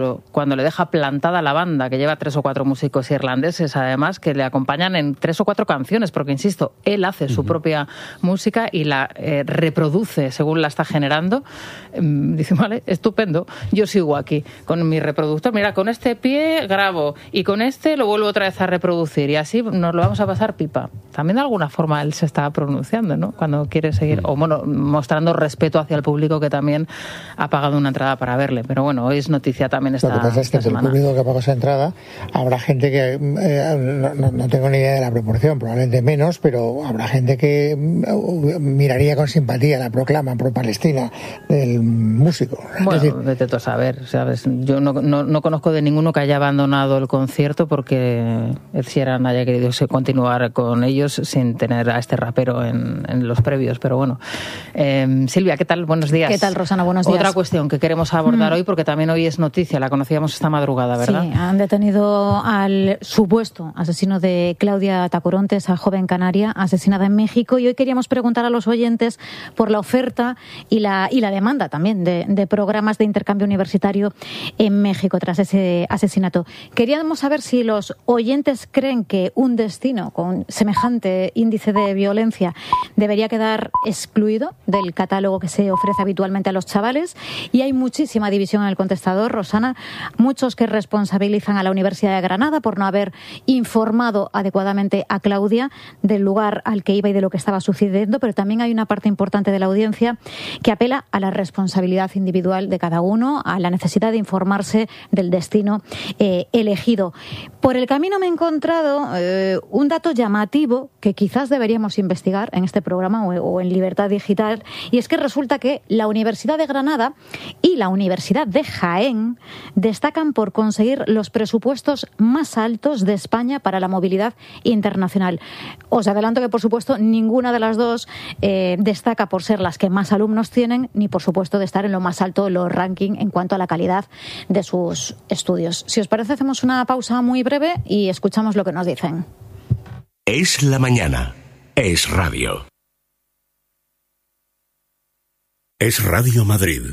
cuando le deja plantada la banda, que lleva 3 o 4 músicos irlandeses, además, que le acompañan en 3 o 4 canciones, porque, insisto, él hace su propia música y la reproduce según la está generando. Dice, vale, estupendo, yo sigo aquí con mi reproductor. Mira, con este pie grabo y con este lo vuelvo otra vez a reproducir y así nos lo vamos a pasar pipa. También de alguna forma él se está pronunciando, ¿no? Cuando quiere seguir, o bueno, mostrando respeto hacia el público que también ha pagado una entrada para verle. Pero bueno, hoy es noticia también esta semana. Lo que pasa es que entre el público que pagó esa entrada habrá gente que no tengo ni idea de la proporción, probablemente menos, pero habrá gente que miraría con simpatía la proclama pro-palestina del músico. Bueno, vete tú a saber, ¿sabes? Yo no conozco de ninguno que haya abandonado el concierto porque Ed Sheeran haya querido continuar con ellos sin tener a este rapero en los previos, pero bueno. Silvia, ¿qué tal? Buenos días. ¿Qué tal, Rosana? Buenos días. Otra cuestión que queremos abordar hoy, porque también hoy es noticia, la conocíamos esta madrugada, ¿verdad? Sí, han detenido al supuesto asesino de Claudia Tacoronte, esa joven canaria asesinada en México, y hoy queríamos preguntar a los oyentes por la oferta y la demanda también de programas de intercambio universitario en México tras ese asesinato. Queríamos saber si los oyentes creen que un destino con semejante índice de violencia debería quedar excluido del catálogo que se ofrece habitualmente a los chavales, y hay muchísima división en el contestador, Rosana. Muchos que responsabilizan a la Universidad de Granada por no haber informado adecuadamente a Claudia del lugar al que iba y de lo que estaba sucediendo, pero también hay una parte importante de la audiencia que apela a la responsabilidad individual de cada uno, a la necesidad de informarse del destino elegido. Por el camino me he encontrado un dato llamativo que quizás deberíamos investigar en este programa o en Libertad Digital, y es que resulta que la Universidad de Granada y la Universidad de Jaén destacan por conseguir los presupuestos más altos de España para la movilidad internacional. Os adelanto que, por supuesto, ninguna de las dos destaca por ser las que más alumnos tienen, ni, por supuesto, de estar en lo más alto de los rankings en cuanto a la calidad de sus estudios. Si os parece, hacemos una pausa muy breve y escuchamos lo que nos dicen. Es la mañana. Es radio. Es Radio Madrid,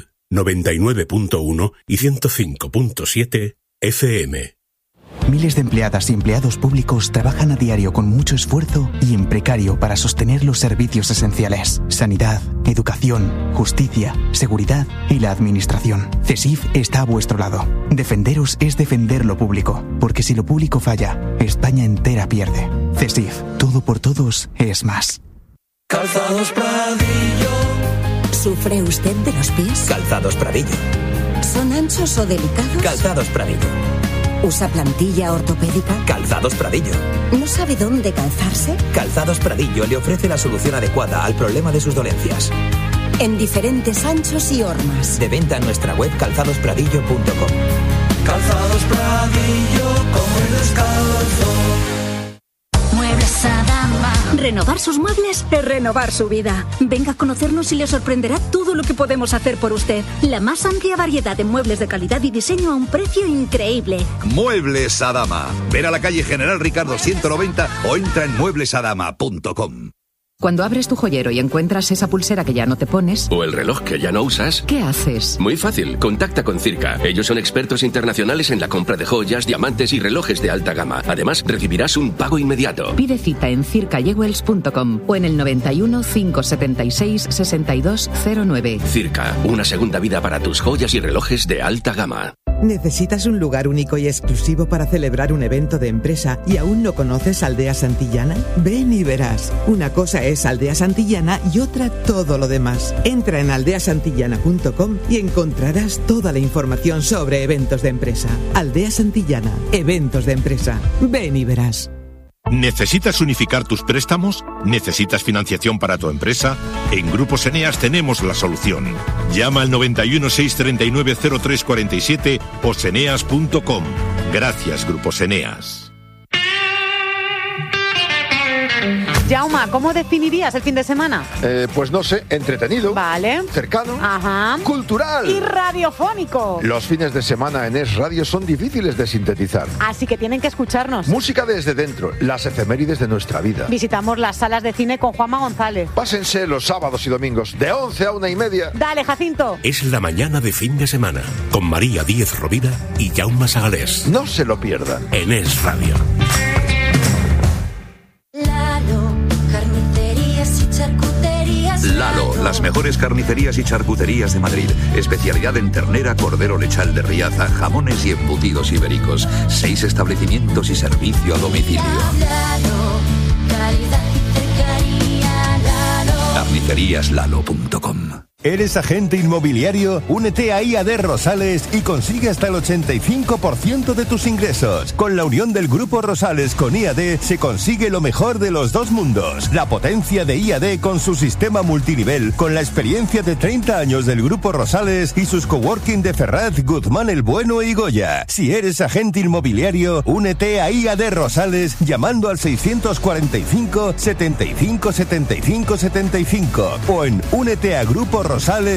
99.1 y 105.7 FM. Miles de empleadas y empleados públicos trabajan a diario con mucho esfuerzo y en precario para sostener los servicios esenciales: sanidad, educación, justicia, seguridad y la administración. CESIF está a vuestro lado. Defenderos es defender lo público, porque si lo público falla, España entera pierde. CESIF, todo por todos es más. Calzados Pradillo. ¿Sufre usted de los pies? Calzados Pradillo. ¿Son anchos o delicados? Calzados Pradillo. ¿Usa plantilla ortopédica? Calzados Pradillo. ¿No sabe dónde calzarse? Calzados Pradillo le ofrece la solución adecuada al problema de sus dolencias. En diferentes anchos y hormas. De venta en nuestra web calzadospradillo.com. Calzados Pradillo, como el descalzo. Muebles Adama. Renovar sus muebles es renovar su vida. Venga a conocernos y le sorprenderá todo lo que podemos hacer por usted. La más amplia variedad de muebles de calidad y diseño a un precio increíble. Muebles Adama. Ven a la calle General Ricardo 190 o entra en mueblesadama.com. Cuando abres tu joyero y encuentras esa pulsera que ya no te pones, o el reloj que ya no usas, ¿qué haces? Muy fácil, contacta con Circa. Ellos son expertos internacionales en la compra de joyas, diamantes y relojes de alta gama. Además, recibirás un pago inmediato. Pide cita en circajewels.com o en el 91 576 6209. Circa, una segunda vida para tus joyas y relojes de alta gama. ¿Necesitas un lugar único y exclusivo para celebrar un evento de empresa y aún no conoces Aldea Santillana? Ven y verás. Una cosa es Aldea Santillana y otra todo lo demás. Entra en aldeasantillana.com y encontrarás toda la información sobre eventos de empresa. Aldea Santillana, eventos de empresa. Ven y verás. ¿Necesitas unificar tus préstamos? ¿Necesitas financiación para tu empresa? En Grupos Eneas tenemos la solución. Llama al 91 639 0347 o seneas.com. Gracias, Grupos Eneas. Jauma, ¿cómo definirías el fin de semana? Pues no sé, entretenido. Vale. Cercano. Ajá. Cultural. Y radiofónico. Los fines de semana en Es Radio son difíciles de sintetizar. Así que tienen que escucharnos. Música desde dentro, las efemérides de nuestra vida. Visitamos las salas de cine con Juanma González. Pásense los sábados y domingos de 11 a 1:30. Dale, Jacinto. Es la mañana de fin de semana con María Díez Rovira y Jaume Sagalés. No se lo pierdan. En Es Radio. Lalo, carnicerías y charcuterías. Lalo, las mejores carnicerías y charcuterías de Madrid. Especialidad en ternera, cordero lechal de Riaza, jamones y embutidos ibéricos. 6 establecimientos y servicio a domicilio. Lalo, calidad y cercanía. Lalo. Carniceríaslalo.com. ¿Eres agente inmobiliario? Únete a IAD Rosales y consigue hasta el 85% de tus ingresos. Con la unión del Grupo Rosales con IAD se consigue lo mejor de los dos mundos. La potencia de IAD con su sistema multinivel, con la experiencia de 30 años del Grupo Rosales y sus coworking de Ferraz, Guzmán el Bueno y Goya. Si eres agente inmobiliario, únete a IAD Rosales llamando al 645 75 75 75 o en úneteagruporosales.com.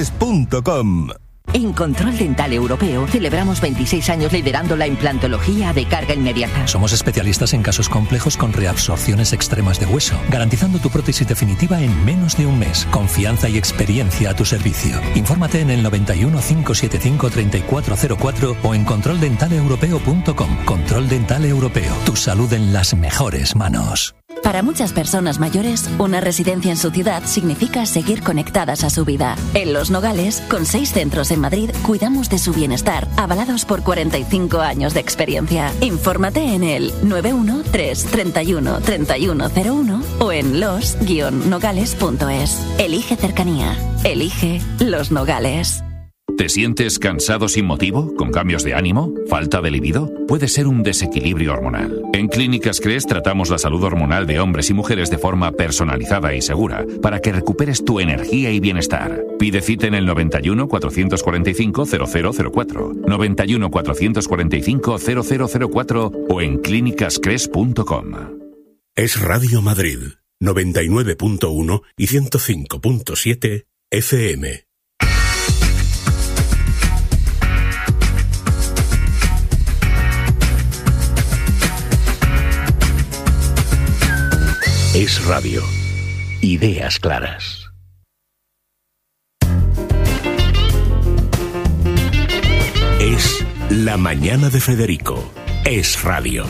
En Control Dental Europeo celebramos 26 años liderando la implantología de carga inmediata. Somos especialistas en casos complejos con reabsorciones extremas de hueso, garantizando tu prótesis definitiva en menos de un mes. Confianza y experiencia a tu servicio. Infórmate en el 91 575 3404 o en controldentaleuropeo.com. Control Dental Europeo. Tu salud en las mejores manos. Para muchas personas mayores, una residencia en su ciudad significa seguir conectadas a su vida. En Los Nogales, con 6 centros en Madrid, cuidamos de su bienestar, avalados por 45 años de experiencia. Infórmate en el 913 31 3101 o en los-nogales.es. Elige cercanía. Elige Los Nogales. ¿Te sientes cansado sin motivo? ¿Con cambios de ánimo? ¿Falta de libido? Puede ser un desequilibrio hormonal. En Clínicas Cres tratamos la salud hormonal de hombres y mujeres de forma personalizada y segura para que recuperes tu energía y bienestar. Pide cita en el 91 445 0004, 91 445 0004 o en clínicascres.com. Es Radio Madrid, 99.1 y 105.7 FM. Es Radio. Ideas claras. Es La Mañana de Federico. Es Radio.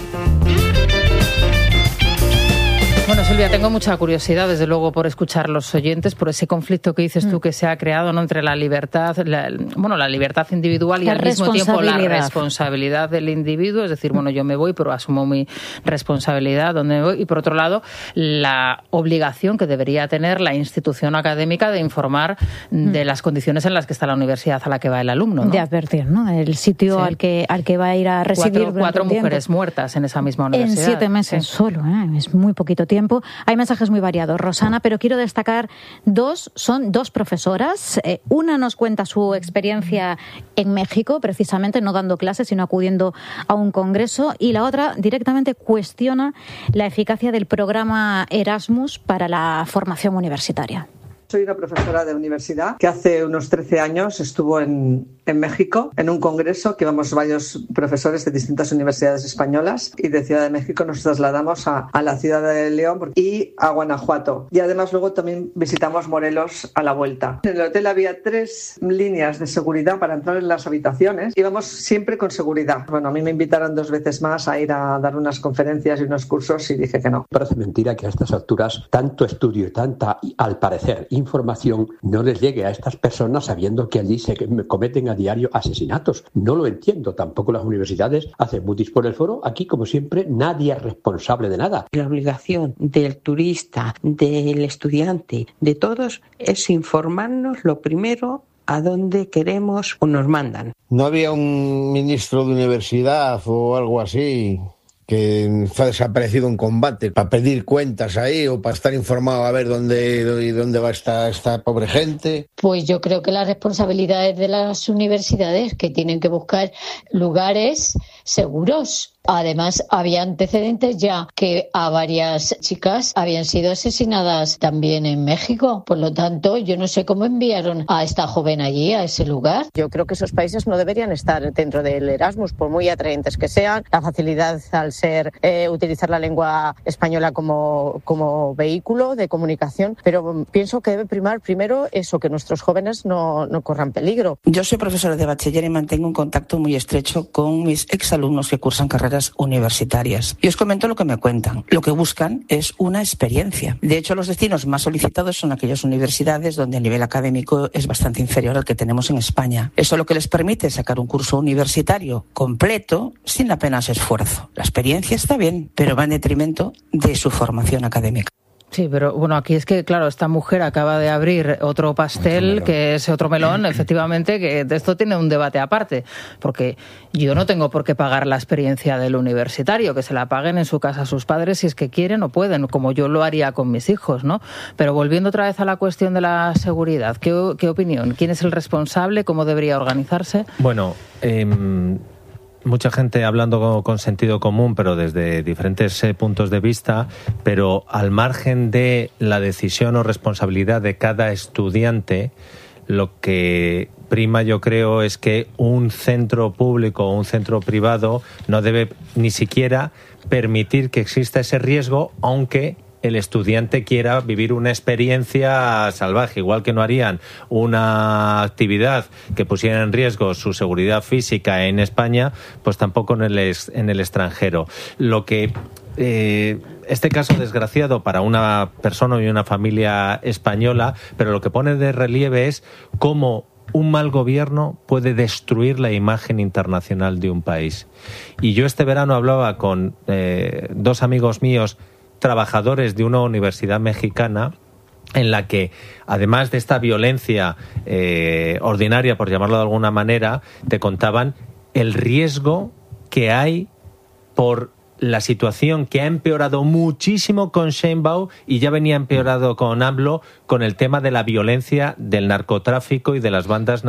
Bueno, Silvia, tengo mucha curiosidad, desde luego, por escuchar a los oyentes, por ese conflicto que dices tú que se ha creado, ¿no?, entre la libertad, la libertad individual y al mismo tiempo la responsabilidad del individuo. Es decir, bueno, yo me voy, pero asumo mi responsabilidad donde me voy. Y por otro lado, la obligación que debería tener la institución académica de informar de las condiciones en las que está la universidad a la que va el alumno, ¿no? De advertir, ¿no?, el sitio al que va a ir a residir. Cuatro mujeres muertas en esa misma universidad. En 7 meses solo, es muy poquito tiempo. Hay mensajes muy variados, Rosana, pero quiero destacar son dos profesoras. Una nos cuenta su experiencia en México, precisamente no dando clases, sino acudiendo a un congreso, y la otra directamente cuestiona la eficacia del programa Erasmus para la formación universitaria. Soy una profesora de universidad que hace unos 13 años estuvo en México en un congreso que íbamos varios profesores de distintas universidades españolas, y de Ciudad de México nos trasladamos a la ciudad de León y a Guanajuato. Y además luego también visitamos Morelos a la vuelta. En el hotel había 3 líneas de seguridad para entrar en las habitaciones. Íbamos siempre con seguridad. Bueno, a mí me invitaron 2 veces más a ir a dar unas conferencias y unos cursos y dije que no. Parece mentira que a estas alturas tanto estudio y tanta, al parecer, información no les llegue a estas personas sabiendo que allí se cometen a diario asesinatos. No lo entiendo. Tampoco las universidades hacen mutis por el foro. Aquí, como siempre, nadie es responsable de nada. La obligación del turista, del estudiante, de todos, es informarnos lo primero a dónde queremos o nos mandan. ¿No había un ministro de universidad o algo así que ha desaparecido en combate para pedir cuentas ahí o para estar informado a ver dónde va esta pobre gente? Pues yo creo que la responsabilidad es de las universidades, que tienen que buscar lugares seguros Además, había antecedentes ya que a varias chicas habían sido asesinadas también en México. Por lo tanto, yo no sé cómo enviaron a esta joven allí, a ese lugar. Yo creo que esos países no deberían estar dentro del Erasmus, por muy atraentes que sean. La facilidad al ser utilizar la lengua española como vehículo de comunicación, pero pienso que debe primar primero eso, que nuestros jóvenes no corran peligro. Yo soy profesora de bachiller y mantengo un contacto muy estrecho con mis exalumnos que cursan carreras universitarias. Y os comento lo que me cuentan. Lo que buscan es una experiencia. De hecho, los destinos más solicitados son aquellas universidades donde el nivel académico es bastante inferior al que tenemos en España. Eso es lo que les permite sacar un curso universitario completo sin apenas esfuerzo. La experiencia está bien, pero va en detrimento de su formación académica. Sí, pero bueno, aquí es que, claro, esta mujer acaba de abrir otro pastel, que es otro melón, efectivamente, que de esto tiene un debate aparte, porque yo no tengo por qué pagar la experiencia del universitario, que se la paguen en su casa sus padres si es que quieren o pueden, como yo lo haría con mis hijos, ¿no? Pero volviendo otra vez a la cuestión de la seguridad, ¿qué opinión? ¿Quién es el responsable? ¿Cómo debería organizarse? Bueno, mucha gente hablando con sentido común, pero desde diferentes puntos de vista, pero al margen de la decisión o responsabilidad de cada estudiante, lo que prima, yo creo, es que un centro público o un centro privado no debe ni siquiera permitir que exista ese riesgo, aunque el estudiante quiera vivir una experiencia salvaje, igual que no harían una actividad que pusiera en riesgo su seguridad física en España, pues tampoco en el extranjero. Lo que este caso desgraciado para una persona y una familia española, pero lo que pone de relieve es cómo un mal gobierno puede destruir la imagen internacional de un país. Y yo este verano hablaba con dos amigos míos trabajadores de una universidad mexicana en la que, además de esta violencia ordinaria, por llamarlo de alguna manera, te contaban el riesgo que hay por la situación que ha empeorado muchísimo con Sheinbaum y ya venía empeorado con AMLO, con el tema de la violencia del narcotráfico y de las bandas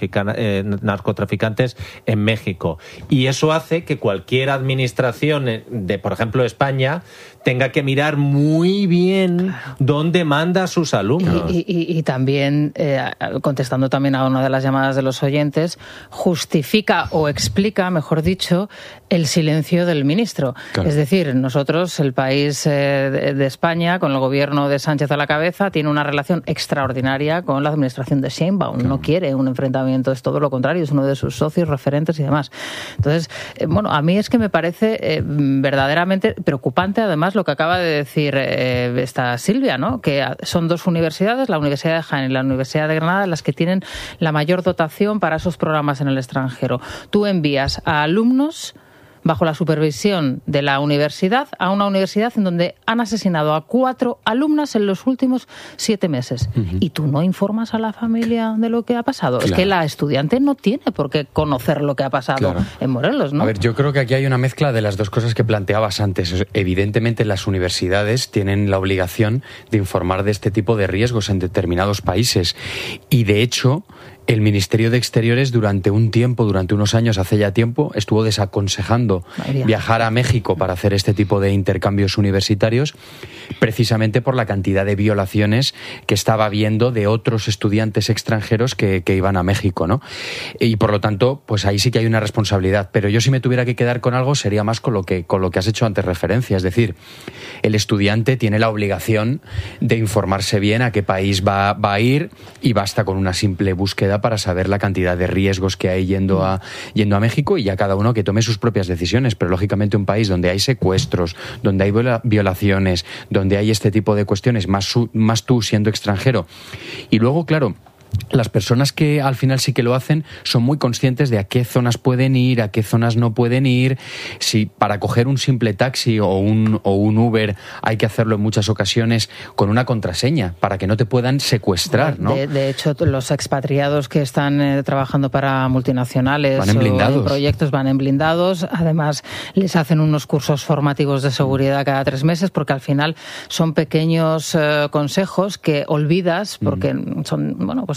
narcotraficantes en México. Y eso hace que cualquier administración de, por ejemplo, España, tenga que mirar muy bien dónde manda a sus alumnos. Y también, contestando también a una de las llamadas de los oyentes, justifica o explica, mejor dicho, el silencio del ministro. Claro. Es decir, nosotros, el país de España, con el gobierno de Sánchez a la cabeza, tiene una relación extraordinaria con la administración de Sheinbaum. Claro. No quiere un enfrentamiento, es todo lo contrario, es uno de sus socios, referentes y demás. Entonces, bueno, a mí es que me parece verdaderamente preocupante, además, lo que acaba de decir esta Silvia, ¿no? Que son dos universidades, la Universidad de Jaén y la Universidad de Granada, las que tienen la mayor dotación para esos programas en el extranjero. Tú envías a alumnos bajo la supervisión de la universidad a una universidad en donde han asesinado a 4 alumnas en los últimos 7 meses. Uh-huh. Y tú no informas a la familia de lo que ha pasado. Claro. Es que la estudiante no tiene por qué conocer lo que ha pasado en Morelos, ¿no? A ver, yo creo que aquí hay una mezcla de las dos cosas que planteabas antes. Evidentemente, las universidades tienen la obligación de informar de este tipo de riesgos en determinados países. Y, de hecho, el Ministerio de Exteriores durante unos años, hace ya tiempo, estuvo desaconsejando viajar a México para hacer este tipo de intercambios universitarios, precisamente por la cantidad de violaciones que estaba habiendo de otros estudiantes extranjeros que iban a México, ¿no? Y por lo tanto, pues ahí sí que hay una responsabilidad. Pero yo, si me tuviera que quedar con algo, sería más con lo que has hecho antes referencia. Es decir, el estudiante tiene la obligación de informarse bien a qué país va a ir, y basta con una simple búsqueda para saber la cantidad de riesgos que hay yendo a México, y ya cada uno que tome sus propias decisiones. Pero lógicamente un país donde hay secuestros, donde hay violaciones, donde hay este tipo de cuestiones, más tú siendo extranjero. Y luego, claro, las personas que al final sí que lo hacen son muy conscientes de a qué zonas pueden ir, a qué zonas no pueden ir. Si para coger un simple taxi o un Uber hay que hacerlo en muchas ocasiones con una contraseña para que no te puedan secuestrar, ¿no? De hecho, los expatriados que están trabajando para multinacionales van en blindados. O en proyectos van en blindados. Además, les hacen unos cursos formativos de seguridad cada 3 meses, porque al final son pequeños consejos que olvidas porque son, bueno, pues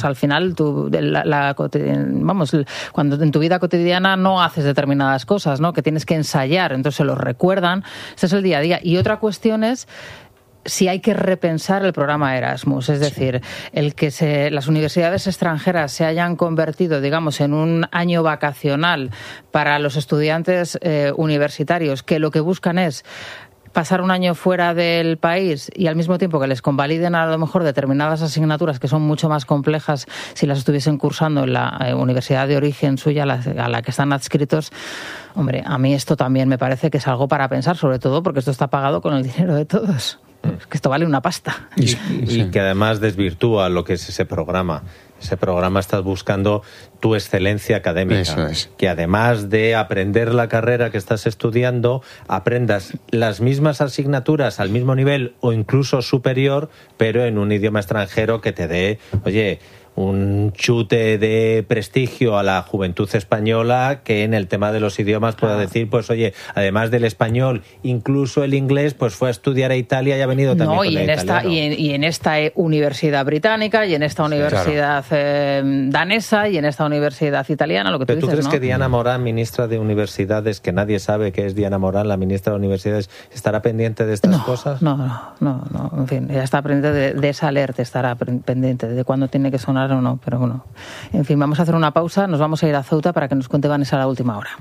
vamos, al final cuando en tu vida cotidiana no haces determinadas cosas, ¿no? Que tienes que ensayar, entonces se los recuerdan. Ese es el día a día. Y otra cuestión es si hay que repensar el programa Erasmus, es decir, el que las universidades extranjeras se hayan convertido, digamos, en un año vacacional para los estudiantes universitarios, que lo que buscan es pasar un año fuera del país y al mismo tiempo que les convaliden a lo mejor determinadas asignaturas que son mucho más complejas si las estuviesen cursando en la universidad de origen suya a la que están adscritos. Hombre, a mí esto también me parece que es algo para pensar, sobre todo porque esto está pagado con el dinero de todos. Es que esto vale una pasta. Y que además desvirtúa lo que es ese programa. Ese programa estás buscando tu excelencia académica. Eso es. Que además de aprender la carrera que estás estudiando, aprendas las mismas asignaturas al mismo nivel o incluso superior, pero en un idioma extranjero que te dé, oye, un chute de prestigio a la juventud española, que en el tema de los idiomas pueda decir, pues oye, además del español, incluso el inglés, pues fue a estudiar a Italia y ha venido también con el italiano. Y en esta universidad británica, y en esta universidad danesa, y en esta universidad italiana, lo que tú dices, ¿tú crees ¿no? que Diana Morán, ministra de Universidades, que nadie sabe que es Diana Morán, la ministra de Universidades, estará pendiente de estas cosas? No, en fin, ella está pendiente de esa alerta, estará pendiente de cuándo tiene que sonar o no, pero bueno. En fin, vamos a hacer una pausa, nos vamos a ir a Ceuta para que nos cuente Vanessa la última hora.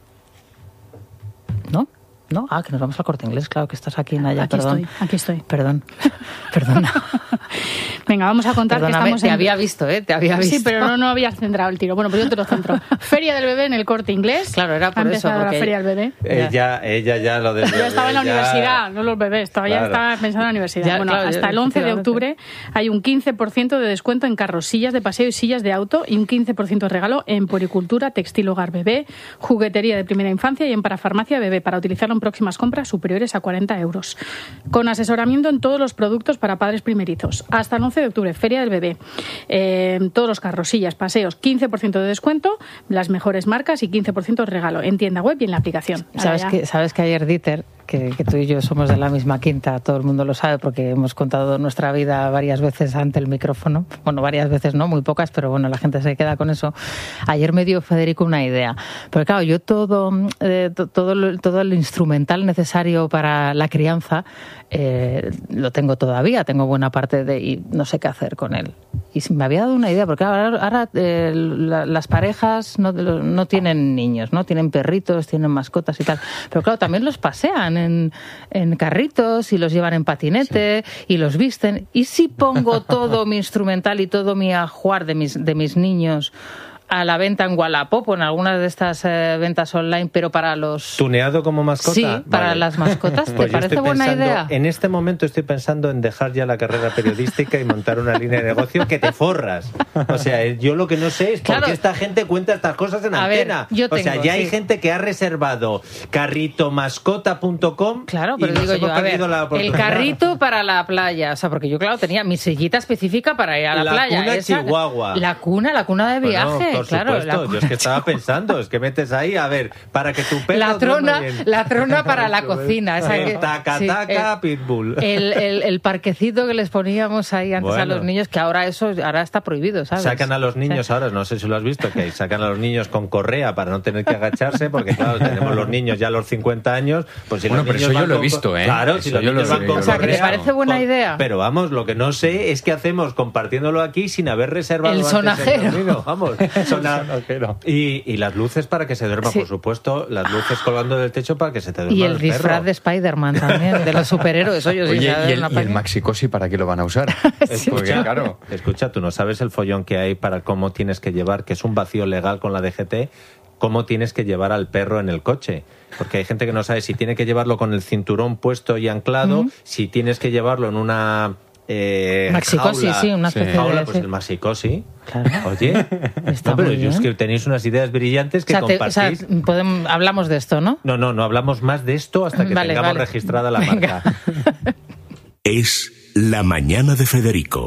¿No? ¿No? Ah, que nos vamos al Corte Inglés, claro que estás aquí, Naya, Aquí estoy. Perdona. Venga, vamos a contar que estamos te había visto. Sí, pero no habías centrado el tiro. Bueno, pues yo te lo centro. Feria del Bebé en el Corte Inglés. Claro, era por eso. La Feria del Bebé. Ella ya lo del bebé. Yo estaba en la universidad, no los bebés. Ya estaba pensando en la universidad. Hasta el 11 de octubre hay un 15% de descuento en carros, sillas de paseo y sillas de auto, y un 15% de regalo en puericultura, textil, hogar bebé, juguetería de primera infancia y en parafarmacia bebé, para utilizarlo en próximas compras superiores a 40 euros. Con asesoramiento en todos los productos para padres primerizos. Hasta el 11 de octubre, Feria del Bebé. Todos los carros, sillas, paseos, 15% de descuento, las mejores marcas y 15% de regalo en tienda web y en la aplicación. ¿Sabes que ayer Dieter, que tú y yo somos de la misma quinta, todo el mundo lo sabe porque hemos contado nuestra vida varias veces ante el micrófono? Bueno, varias veces no, muy pocas, pero bueno, la gente se queda con eso. Ayer me dio Federico una idea. Porque claro, yo todo el instrumental necesario para la crianza lo tengo todavía, tengo buena parte y no sé qué hacer con él. Y me había dado una idea, porque ahora las parejas no tienen niños, ¿no? Tienen perritos, tienen mascotas y tal. Pero claro, también los pasean en carritos y los llevan en patinete y los visten. ¿Y si pongo todo mi instrumental y todo mi ajuar de mis niños a la venta en Wallapop o en algunas de estas ventas online, pero para los... ¿Tuneado como mascota? Sí, para las mascotas. ¿Te Pues parece buena idea? En este momento estoy pensando en dejar ya la carrera periodística y montar una línea de negocio que te forras. O sea, yo lo que no sé es por qué esta gente cuenta estas cosas en antena. Hay gente que ha reservado carritomascota.com. Claro, pero digo yo, el carrito para la playa. O sea, porque yo, claro, tenía mi sillita específica para ir a la playa. Cuna Chihuahua. La cuna de viaje. Por supuesto, yo es que estaba pensando, es que metes ahí, a ver, para que tu perro la trona para la cocina. Taca, pitbull. El parquecito que les poníamos ahí antes a los niños, que ahora está prohibido, ¿sabes? Sacan a los niños ahora, no sé si lo has visto, que sacan a los niños con correa para no tener que agacharse, porque claro, tenemos los niños ya a los 50 años, pues si los niños pero eso yo lo he visto, ¿eh? Claro, si los niños van con correa. O sea, que te parece buena idea. Pero vamos, lo que no sé es qué hacemos compartiéndolo aquí sin haber reservado el sonajero. Vamos. Y las luces para que se duerma, por supuesto, las luces colgando del techo para que se te duerma. Y el disfraz de Spider-Man también, de los superhéroes. Oye, y el maxicosi, ¿para qué lo van a usar? Escucha, tú no sabes el follón que hay para cómo tienes que llevar, que es un vacío legal con la DGT, cómo tienes que llevar al perro en el coche. Porque hay gente que no sabe si tiene que llevarlo con el cinturón puesto y anclado, si tienes que llevarlo en una... maxicosi, jaula, sí, una especie jaula, de... pues el maxicosi. Claro. Oye, pero yo es que tenéis unas ideas brillantes que compartís. Hablamos de esto, ¿no? No hablamos más de esto hasta que tengamos registrada la marca. Es La Mañana de Federico,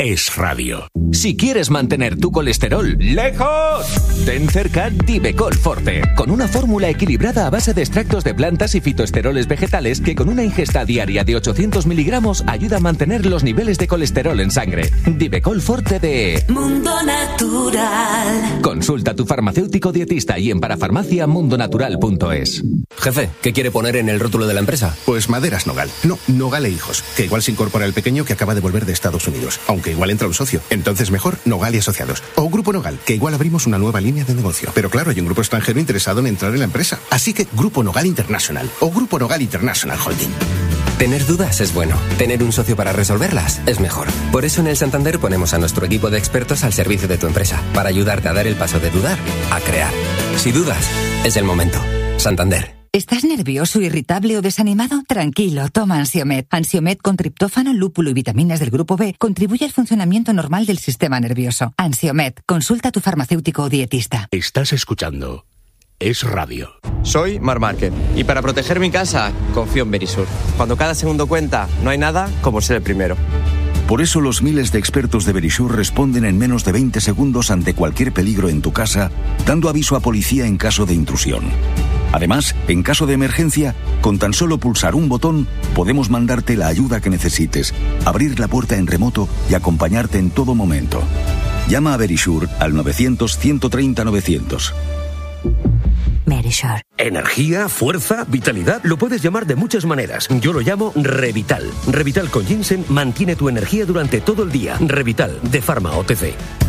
es radio. Si quieres mantener tu colesterol lejos, ten cerca Divecol Forte, con una fórmula equilibrada a base de extractos de plantas y fitoesteroles vegetales que con una ingesta diaria de 800 miligramos ayuda a mantener los niveles de colesterol en sangre. Divecol Forte de Mundo Natural. Consulta a tu farmacéutico dietista y en parafarmacia.mundonatural.es. Jefe, ¿qué quiere poner en el rótulo de la empresa? Pues Maderas Nogal. No, Nogal e Hijos, que igual se incorpora el pequeño que acaba de volver de Estados Unidos, aunque igual entra un socio. Entonces mejor Nogal y Asociados. O Grupo Nogal, que igual abrimos una nueva línea de negocio. Pero claro, hay un grupo extranjero interesado en entrar en la empresa. Así que Grupo Nogal International o Grupo Nogal International Holding. Tener dudas es bueno. Tener un socio para resolverlas es mejor. Por eso en el Santander ponemos a nuestro equipo de expertos al servicio de tu empresa, para ayudarte a dar el paso de dudar a crear. Si dudas, es el momento. Santander. ¿Estás nervioso, irritable o desanimado? Tranquilo, toma Ansiomed. Ansiomed con triptófano, lúpulo y vitaminas del grupo B contribuye al funcionamiento normal del sistema nervioso. Ansiomed, consulta a tu farmacéutico o dietista. Estás escuchando Es Radio. Soy Mar Márquez y para proteger mi casa confío en Verisur. Cuando cada segundo cuenta, no hay nada como ser el primero. Por eso los miles de expertos de Verisur responden en menos de 20 segundos ante cualquier peligro en tu casa, dando aviso a policía en caso de intrusión. Además, en caso de emergencia, con tan solo pulsar un botón, podemos mandarte la ayuda que necesites, abrir la puerta en remoto y acompañarte en todo momento. Llama a Verisur al 900-130-900. Verisur. Energía, fuerza, vitalidad, lo puedes llamar de muchas maneras. Yo lo llamo Revital. Revital con ginseng mantiene tu energía durante todo el día. Revital, de Pharma OTC.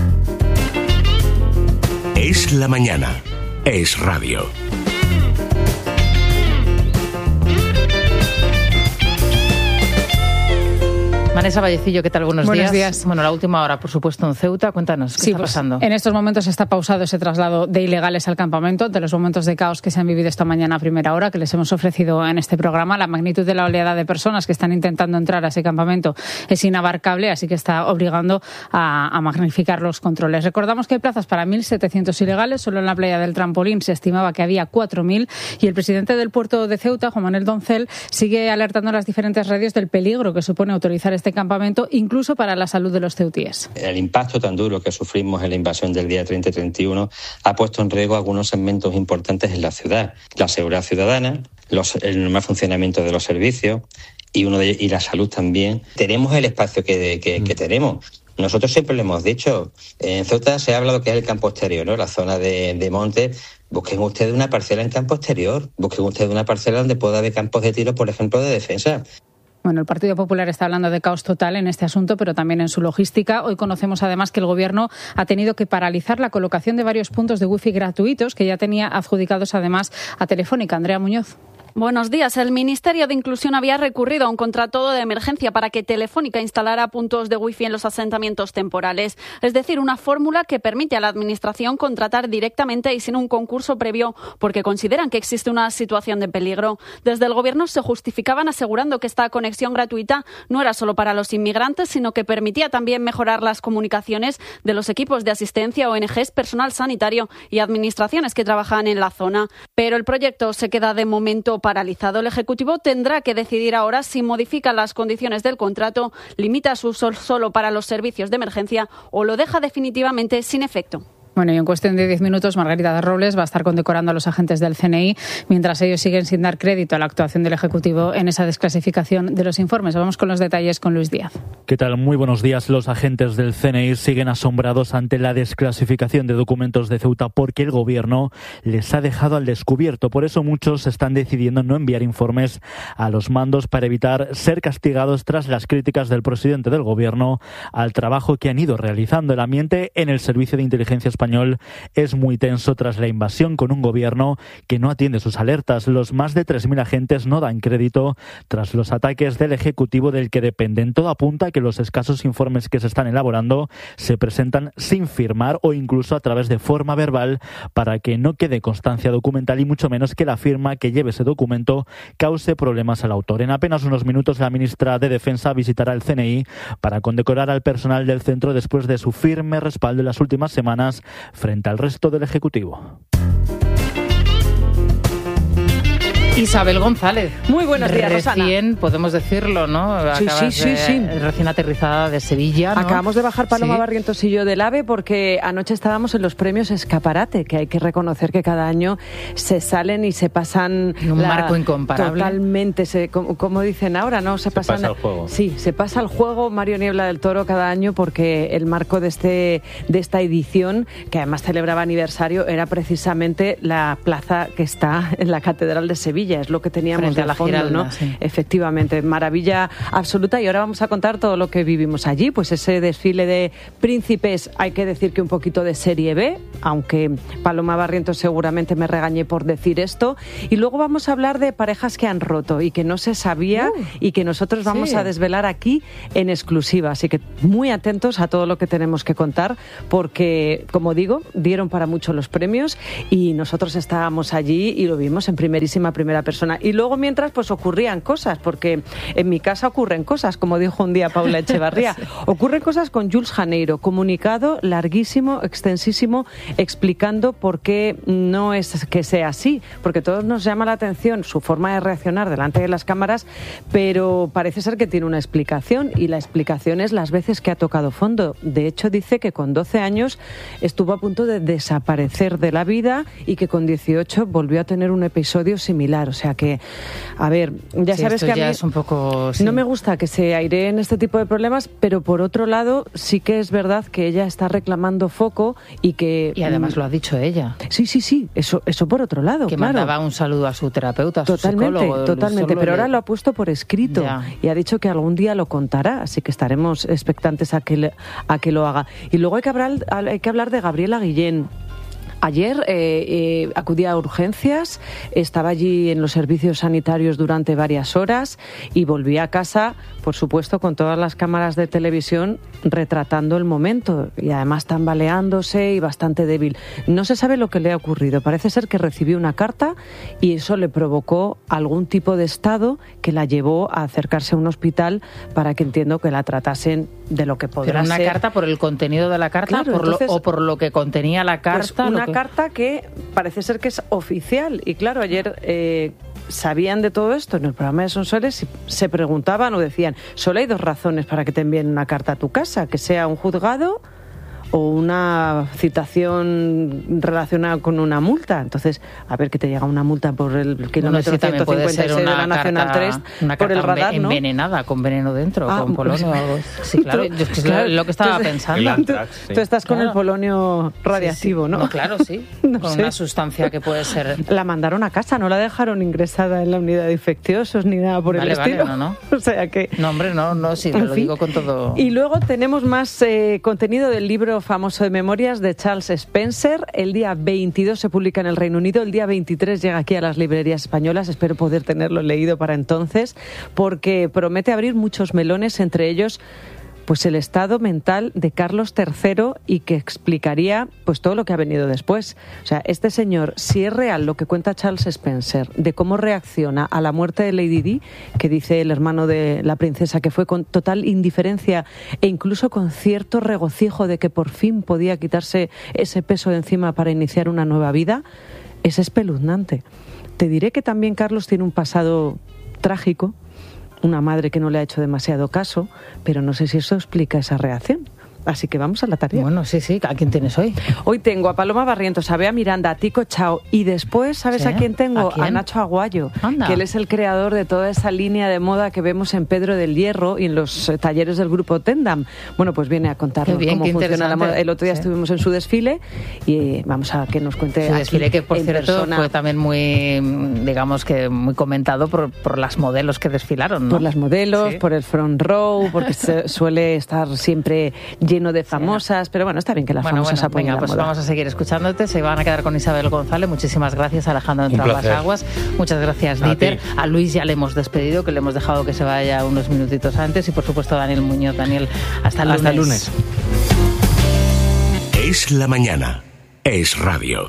Es la mañana. Es radio. Vanessa Vallecillo, ¿qué tal? Buenos días. Bueno, la última hora, por supuesto, en Ceuta. Cuéntanos, ¿qué está pasando? En estos momentos está pausado ese traslado de ilegales al campamento, de los momentos de caos que se han vivido esta mañana a primera hora, que les hemos ofrecido en este programa. La magnitud de la oleada de personas que están intentando entrar a ese campamento es inabarcable, así que está obligando a magnificar los controles. Recordamos que hay plazas para 1.700 ilegales. Solo en la playa del Trampolín se estimaba que había 4.000 y el presidente del puerto de Ceuta, Juan Manuel Doncel, sigue alertando a las diferentes radios del peligro que supone autorizar este campamento, incluso para la salud de los ceutíes. El impacto tan duro que sufrimos en la invasión del día 30 y 31 ha puesto en riesgo algunos segmentos importantes en la ciudad. La seguridad ciudadana, el normal funcionamiento de los servicios y la salud también. Tenemos el espacio que tenemos. Nosotros siempre le hemos dicho, en Ceuta se ha hablado que es el campo exterior, ¿no? La zona de monte. Busquen ustedes una parcela en campo exterior. Busquen ustedes una parcela donde pueda haber campos de tiro, por ejemplo, de defensa. Bueno, el Partido Popular está hablando de caos total en este asunto, pero también en su logística. Hoy conocemos además que el Gobierno ha tenido que paralizar la colocación de varios puntos de wifi gratuitos que ya tenía adjudicados además a Telefónica. Andrea Muñoz. Buenos días. El Ministerio de Inclusión había recurrido a un contrato de emergencia para que Telefónica instalara puntos de wifi en los asentamientos temporales. Es decir, una fórmula que permite a la Administración contratar directamente y sin un concurso previo porque consideran que existe una situación de peligro. Desde el Gobierno se justificaban asegurando que esta conexión gratuita no era solo para los inmigrantes, sino que permitía también mejorar las comunicaciones de los equipos de asistencia, ONGs, personal sanitario y administraciones que trabajan en la zona. Pero el proyecto se queda de momento paralizado. El Ejecutivo tendrá que decidir ahora si modifica las condiciones del contrato, limita su uso solo para los servicios de emergencia o lo deja definitivamente sin efecto. Bueno, y en cuestión de 10 minutos, Margarita Robles va a estar condecorando a los agentes del CNI, mientras ellos siguen sin dar crédito a la actuación del Ejecutivo en esa desclasificación de los informes. Vamos con los detalles con Luis Díaz. ¿Qué tal? Muy buenos días. Los agentes del CNI siguen asombrados ante la desclasificación de documentos de Ceuta porque el Gobierno les ha dejado al descubierto. Por eso muchos están decidiendo no enviar informes a los mandos para evitar ser castigados tras las críticas del presidente del Gobierno al trabajo que han ido realizando. El ambiente en el Servicio de Inteligencia Español es muy tenso tras la invasión, con un gobierno que no atiende sus alertas. Los más de 3.000 agentes no dan crédito tras los ataques del Ejecutivo del que dependen. Todo apunta a que los escasos informes que se están elaborando se presentan sin firmar o incluso a través de forma verbal para que no quede constancia documental y mucho menos que la firma que lleve ese documento cause problemas al autor. En apenas unos minutos la ministra de Defensa visitará el CNI para condecorar al personal del centro después de su firme respaldo en las últimas semanas frente al resto del Ejecutivo. Isabel González. Muy buenos días, Rosana. Recién, podemos decirlo, ¿no? Sí. Recién aterrizada de Sevilla, ¿no? Acabamos de bajar Paloma Barrientos y yo del AVE porque anoche estábamos en los premios Escaparate, que hay que reconocer que cada año se salen y se pasan... Un marco incomparable. Totalmente, como dicen ahora, ¿no? Se pasa el juego. Sí, se pasa el juego Mario Niebla del Toro cada año porque el marco de esta edición, que además celebraba aniversario, era precisamente la plaza que está en la Catedral de Sevilla. Es lo que teníamos de fondo, Giralda, ¿no? Sí. Efectivamente, maravilla absoluta. Y ahora vamos a contar todo lo que vivimos allí. Pues ese desfile de príncipes, hay que decir que un poquito de serie B, aunque Paloma Barrientos seguramente me regañe por decir esto. Y luego vamos a hablar de parejas que han roto y que no se sabía y que nosotros vamos a desvelar aquí en exclusiva. Así que muy atentos a todo lo que tenemos que contar, porque, como digo, dieron para mucho los premios y nosotros estábamos allí y lo vimos en primera persona. Y luego, mientras, pues ocurrían cosas, porque en mi casa ocurren cosas, como dijo un día Paula Echevarría. Ocurren cosas con Jules Janeiro, comunicado larguísimo, extensísimo, explicando por qué no es que sea así, porque todos nos llama la atención su forma de reaccionar delante de las cámaras, pero parece ser que tiene una explicación, y la explicación es las veces que ha tocado fondo. De hecho, dice que con 12 años estuvo a punto de desaparecer de la vida y que con 18 volvió a tener un episodio similar. O sea que, a ver, ya sabes que a mí es un poco, no me gusta que se aireen este tipo de problemas, pero por otro lado sí que es verdad que ella está reclamando foco y que... Y además lo ha dicho ella. Sí, eso por otro lado, que claro. mandaba un saludo a su terapeuta, a su psicólogo. Totalmente, pero ahora lo ha puesto por escrito y ha dicho que algún día lo contará, así que estaremos expectantes a que lo haga. Y luego hay que hablar de Gabriela Guillén. Ayer acudí a urgencias, estaba allí en los servicios sanitarios durante varias horas y volví a casa, por supuesto, con todas las cámaras de televisión retratando el momento y además tambaleándose y bastante débil. No se sabe lo que le ha ocurrido. Parece ser que recibió una carta y eso le provocó algún tipo de estado que la llevó a acercarse a un hospital para que entiendo que la tratasen de lo que podrá ser. ¿Pero una carta por el contenido de la carta, claro, o por lo que contenía la carta? Pues una carta que parece ser que es oficial. Y claro, ayer sabían de todo esto en el programa de Sonsoles, se preguntaban o decían, solo hay dos razones para que te envíen una carta a tu casa, que sea un juzgado o una citación relacionada con una multa. Entonces, a ver, que te llega una multa por el kilómetro 156 de la Nacional 3 por el radar, ¿no? Envenenada, con veneno dentro, con polonio o algo. Sí, claro, es lo que estaba pensando. Tú estás con el polonio radiactivo, ¿no? Claro, sí. Con una sustancia que puede ser... La mandaron a casa, no la dejaron ingresada en la unidad de infecciosos ni nada por el estilo. No. O sea que... No, hombre, no, sí, lo digo con todo... Y luego tenemos más contenido del libro famoso de memorias de Charles Spencer. El día 22 se publica en el Reino Unido, el día 23 llega aquí a las librerías españolas. Espero poder tenerlo leído para entonces, porque promete abrir muchos melones, entre ellos pues el estado mental de Carlos III, y que explicaría pues todo lo que ha venido después. O sea, este señor, si es real lo que cuenta Charles Spencer de cómo reacciona a la muerte de Lady Di, que dice el hermano de la princesa que fue con total indiferencia e incluso con cierto regocijo de que por fin podía quitarse ese peso de encima para iniciar una nueva vida, es espeluznante. Te diré que también Carlos tiene un pasado trágico, una madre que no le ha hecho demasiado caso, pero no sé si eso explica esa reacción. Así que vamos a la tarea. Bueno, sí. ¿A quién tienes hoy? Hoy tengo a Paloma Barrientos, a Bea Miranda, a Tico Chao y después, ¿sabes a quién tengo? ¿A Nacho Aguayo, que él es el creador de toda esa línea de moda que vemos en Pedro del Hierro y en los talleres del grupo Tendam. Bueno, pues viene a contarnos cómo funciona la moda. El otro día estuvimos en su desfile y vamos a que nos cuente. Su desfile, que por cierto fue también muy, digamos que muy comentado por las modelos que desfilaron, ¿no? Por las modelos, por el front row, porque suele estar siempre lleno de famosas, pero bueno, está bien que las famosas apoyen la pues moda. Vamos a seguir escuchándote, se van a quedar con Isabel González. Muchísimas gracias, Alejandro Entre Ambas Aguas. Muchas gracias, Dieter. A Luis ya le hemos despedido, que le hemos dejado que se vaya unos minutitos antes, y por supuesto a Daniel Muñoz. Daniel, hasta el lunes. Es la mañana. Es radio.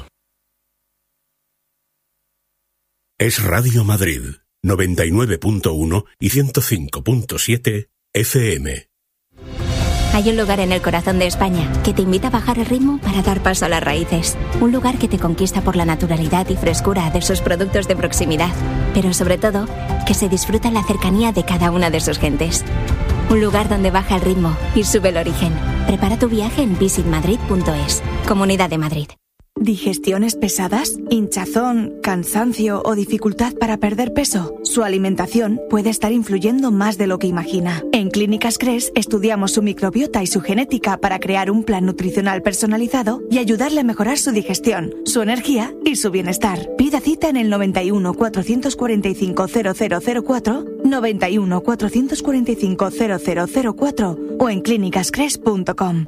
Es Radio Madrid, 99.1 y 105.7 FM. Hay un lugar en el corazón de España que te invita a bajar el ritmo para dar paso a las raíces. Un lugar que te conquista por la naturalidad y frescura de sus productos de proximidad. Pero sobre todo, que se disfruta en la cercanía de cada una de sus gentes. Un lugar donde baja el ritmo y sube el origen. Prepara tu viaje en visitmadrid.es. Comunidad de Madrid. ¿Digestiones pesadas? ¿Hinchazón, cansancio o dificultad para perder peso? Su alimentación puede estar influyendo más de lo que imagina. En Clínicas Cres estudiamos su microbiota y su genética para crear un plan nutricional personalizado y ayudarle a mejorar su digestión, su energía y su bienestar. Pida cita en el 91 445 0004, 91 445 0004 o en clínicascres.com.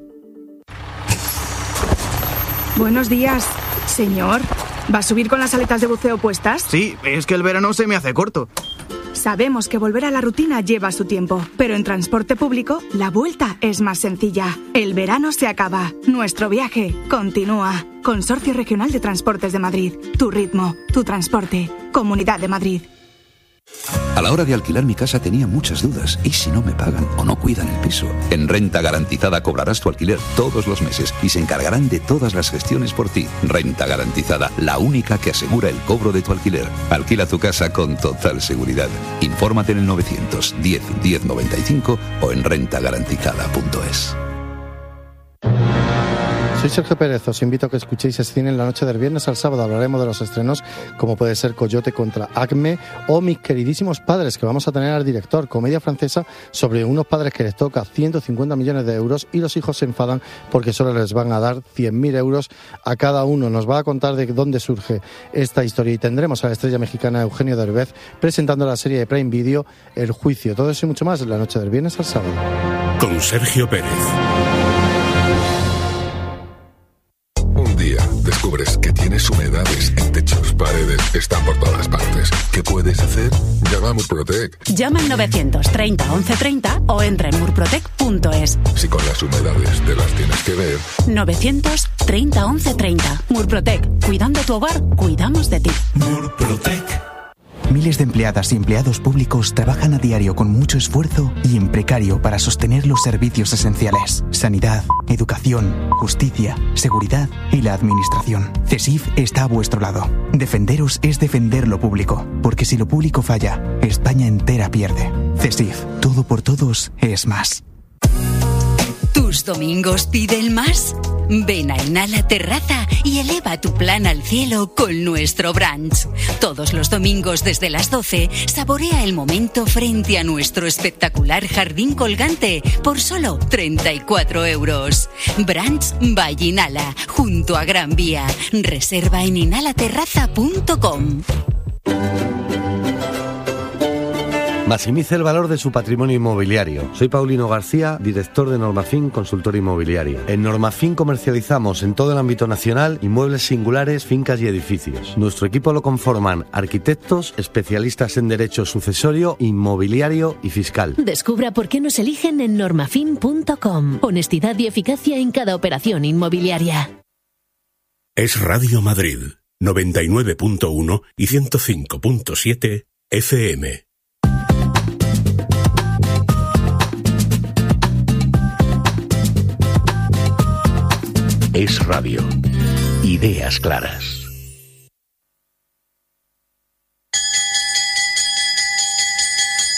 Buenos días, señor. ¿Va a subir con las aletas de buceo puestas? Sí, es que el verano se me hace corto. Sabemos que volver a la rutina lleva su tiempo, pero en transporte público la vuelta es más sencilla. El verano se acaba, nuestro viaje continúa. Consorcio Regional de Transportes de Madrid. Tu ritmo, tu transporte. Comunidad de Madrid. A la hora de alquilar mi casa tenía muchas dudas. ¿Y si no me pagan o no cuidan el piso? En Renta Garantizada cobrarás tu alquiler todos los meses y se encargarán de todas las gestiones por ti. Renta Garantizada, la única que asegura el cobro de tu alquiler. Alquila tu casa con total seguridad. Infórmate en el 910 1095 o en rentagarantizada.es. Soy Sergio Pérez, os invito a que escuchéis Cine en la noche del viernes al sábado. Hablaremos de los estrenos como puede ser Coyote contra Acme o Mis queridísimos padres, que vamos a tener al director, comedia francesa sobre unos padres que les toca 150 millones de euros y los hijos se enfadan porque solo les van a dar 100.000 euros a cada uno. Nos va a contar de dónde surge esta historia y tendremos a la estrella mexicana Eugenio Derbez presentando la serie de Prime Video El Juicio. Todo eso y mucho más en la noche del viernes al sábado. Con Sergio Pérez. Un día descubres que tienes humedades en techos, paredes, están por todas partes. ¿Qué puedes hacer? Llama a Murprotec. Llama al 930 1130 o entra en murprotec.es. Si con las humedades te las tienes que ver. 930 1130. Murprotec. Cuidando tu hogar, cuidamos de ti. Murprotec. Miles de empleadas y empleados públicos trabajan a diario con mucho esfuerzo y en precario para sostener los servicios esenciales. Sanidad, educación, justicia, seguridad y la administración. CESIF está a vuestro lado. Defenderos es defender lo público, porque si lo público falla, España entera pierde. CESIF, todo por todos es más. ¿Tus domingos piden más? Ven a Inhala Terraza y eleva tu plan al cielo con nuestro brunch. Todos los domingos desde las 12, saborea el momento frente a nuestro espectacular jardín colgante por solo 34 euros. Brunch by Inhala, junto a Gran Vía. Reserva en inhalaterraza.com. Maximice el valor de su patrimonio inmobiliario. Soy Paulino García, director de Normafin Consultor Inmobiliario. En Normafin comercializamos en todo el ámbito nacional inmuebles singulares, fincas y edificios. Nuestro equipo lo conforman arquitectos, especialistas en derecho sucesorio, inmobiliario y fiscal. Descubra por qué nos eligen en normafin.com. Honestidad y eficacia en cada operación inmobiliaria. Es Radio Madrid, 99.1 y 105.7 FM. Es Radio. Ideas claras.